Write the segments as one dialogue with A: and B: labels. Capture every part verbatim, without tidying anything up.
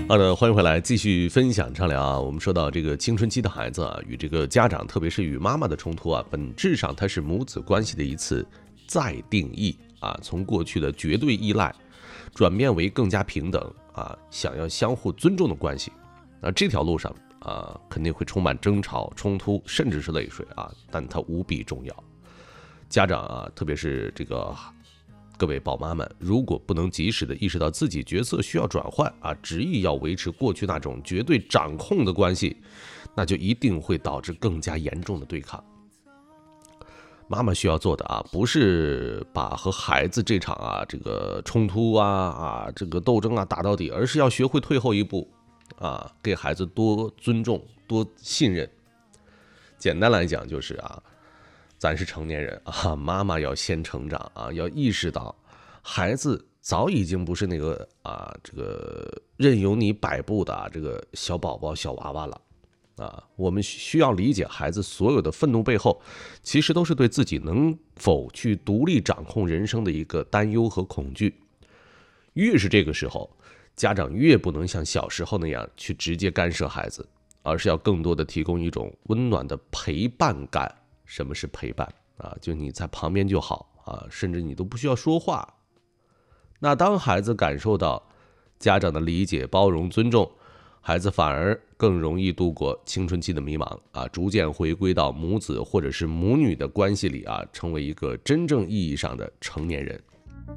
A: 好的，欢迎回来，继续分享畅聊啊。我们说到这个青春期的孩子啊，与这个家长，特别是与妈妈的冲突啊，本质上它是母子关系的一次再定义啊，从过去的绝对依赖转变为更加平等啊，想要相互尊重的关系。那这条路上啊，肯定会充满争吵、冲突，甚至是泪水啊，但它无比重要。家长啊，特别是这个各位宝妈们，如果不能及时的意识到自己角色需要转换啊，执意要维持过去那种绝对掌控的关系，那就一定会导致更加严重的对抗。妈妈需要做的啊，不是把和孩子这场啊这个冲突啊啊这个斗争啊打到底，而是要学会退后一步啊，给孩子多尊重、多信任。简单来讲就是啊。咱是成年人啊，妈妈要先成长啊，要意识到孩子早已经不是那个啊这个任由你摆布的、啊、这个小宝宝小娃娃了啊。我们需要理解孩子所有的愤怒背后，其实都是对自己能否去独立掌控人生的一个担忧和恐惧。越是这个时候，家长越不能像小时候那样去直接干涉孩子，而是要更多的提供一种温暖的陪伴感。什么是陪伴啊？就你在旁边就好啊，甚至你都不需要说话。那当孩子感受到家长的理解、包容、尊重，孩子反而更容易度过青春期的迷茫啊，逐渐回归到母子或者是母女的关系里啊，成为一个真正意义上的成年人。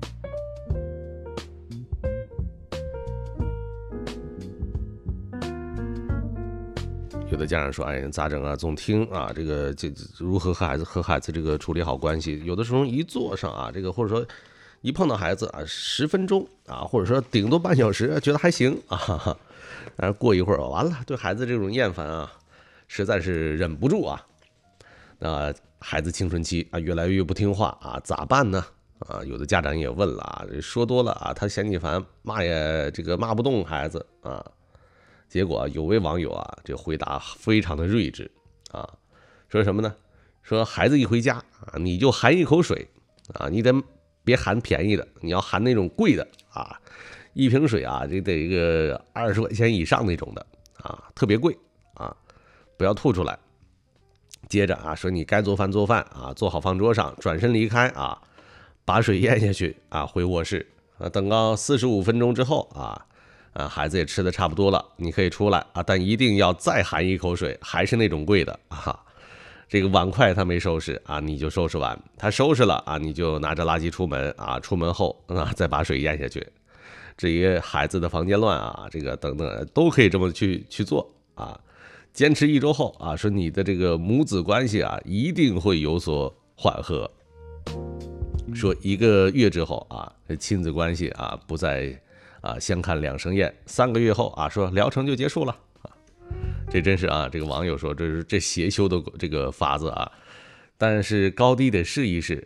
A: 有的家长说：“哎，咋整啊？总听啊，这个这如何和孩子和孩子这个处理好关系？有的时候一坐上啊，这个或者说一碰到孩子啊，十分钟啊，或者说顶多半小时，觉得还行啊，但是过一会儿完了，对孩子这种厌烦啊，实在是忍不住啊。那孩子青春期啊，越来越不听话啊，咋办呢？啊，有的家长也问了啊，说多了啊，他嫌你烦，骂也这个骂不动孩子啊。”结果有位网友啊，这回答非常的睿智啊，说什么呢？说孩子一回家啊，你就含一口水啊，你得别含便宜的，你要含那种贵的啊，一瓶水啊，这得一个二十块钱以上那种的啊，特别贵啊，不要吐出来。接着啊，说你该做饭做饭啊，做好放桌上，转身离开啊，把水咽下去啊，回卧室啊，等到四十五分钟之后啊。啊，孩子也吃的差不多了，你可以出来啊，但一定要再含一口水，还是那种贵的啊。这个碗筷他没收拾啊，你就收拾完；他收拾了啊，你就拿着垃圾出门啊。出门后啊，再把水咽下去。至于孩子的房间乱啊，这个等等都可以这么去去做啊。坚持一周后啊，说你的这个母子关系啊，一定会有所缓和。说一个月之后啊，亲子关系啊不再。啊，相看两生厌，三个月后啊，说疗程就结束了啊，这真是啊，这个网友说这是这邪修的这个法子啊，但是高低得试一试